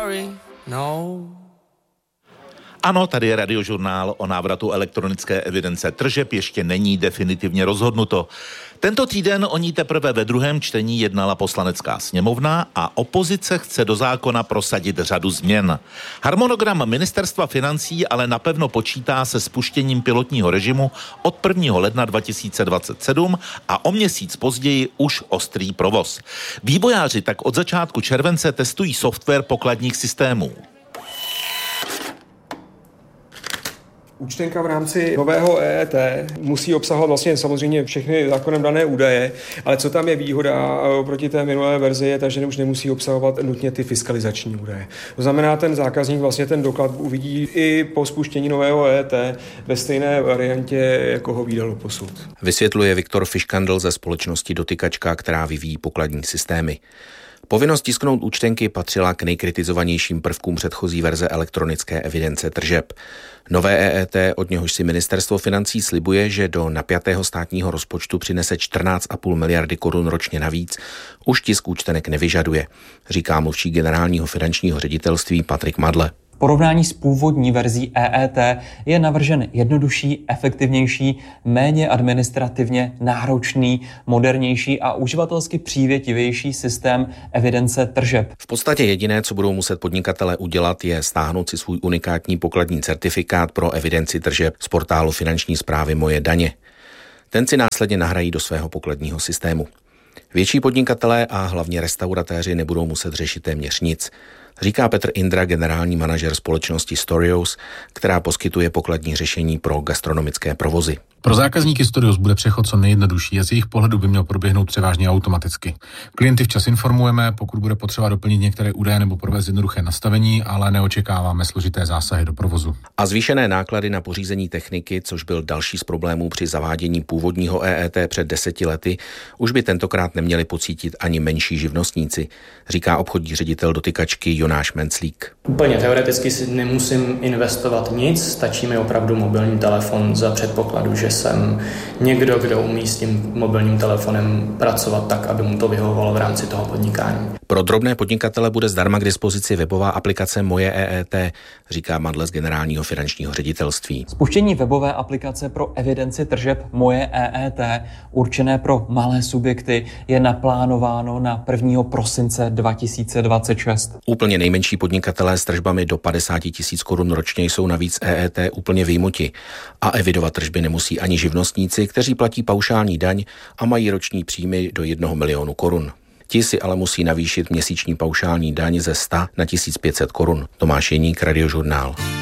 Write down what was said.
sorry, no. Ano, tady je Radiožurnál. O návratu elektronické evidence tržeb ještě není definitivně rozhodnuto. Tento týden o ní teprve ve druhém čtení jednala Poslanecká sněmovna a opozice chce do zákona prosadit řadu změn. Harmonogram Ministerstva financí ale napevno počítá se spuštěním pilotního režimu od 1. ledna 2027 a o měsíc později už ostrý provoz. Vývojáři tak od začátku července testují software pokladních systémů. Účtenka v rámci nového EET musí obsahovat vlastně samozřejmě všechny zákonem dané údaje, ale co tam je výhoda oproti té minulé verzi je ta, že už nemusí obsahovat nutně ty fiskalizační údaje. To znamená, ten zákazník vlastně ten doklad uvidí i po spuštění nového EET ve stejné variantě, jako ho vídalo posud. Vysvětluje Viktor Fiškandl ze společnosti Dotykačka, která vyvíjí pokladní systémy. Povinnost tisknout účtenky patřila k nejkritizovanějším prvkům předchozí verze elektronické evidence tržeb. Nové EET, od něhož si ministerstvo financí slibuje, že do napjatého státního rozpočtu přinese 14,5 miliardy korun ročně navíc, už tisk účtenek nevyžaduje, říká mluvčí generálního finančního ředitelství Patrik Madle. V porovnání s původní verzí EET je navržen jednodušší, efektivnější, méně administrativně náročný, modernější a uživatelsky přívětivější systém evidence tržeb. V podstatě jediné, co budou muset podnikatelé udělat, je stáhnout si svůj unikátní pokladní certifikát pro evidenci tržeb z portálu finanční správy Moje daně. Ten si následně nahrají do svého pokladního systému. Větší podnikatelé a hlavně restauratéři nebudou muset řešit téměř nic, říká Petr Indra, generální manažer společnosti Storios, která poskytuje pokladní řešení pro gastronomické provozy. Pro zákazníky Storios bude přechod co nejjednodušší a z jejich pohledu by měl proběhnout převážně automaticky. Klienty včas informujeme, pokud bude potřeba doplnit některé údaje nebo provést jednoduché nastavení, ale neočekáváme složité zásahy do provozu. A zvýšené náklady na pořízení techniky, což byl další z problémů při zavádění původního EET před 10 lety, už by tentokrát neměli pocítit ani menší živnostníci, říká obchodní ředitel Dotykačky Jonáš Menclík. Úplně teoreticky si nemusím investovat nic, stačí mi opravdu mobilní telefon za předpokladu, že jsem někdo, kdo umí s tím mobilním telefonem pracovat tak, aby mu to vyhovovalo v rámci toho podnikání. Pro drobné podnikatele bude zdarma k dispozici webová aplikace Moje EET, říká Madle z generálního finančního ředitelství. Spuštění webové aplikace pro evidenci tržeb Moje EET, určené pro malé subjekty, je naplánováno na 1. prosince 2026. Úplně nejmenší podnikatelé s tržbami do 50 000 korun ročně jsou navíc EET úplně vyjmuti a evidovat tržby nemusí ani živnostníci, kteří platí paušální daň a mají roční příjmy do 1 milionu korun. Ti si ale musí navýšit měsíční paušální daň ze 100 na 1500 korun. Tomáš Jeník, Radiožurnál.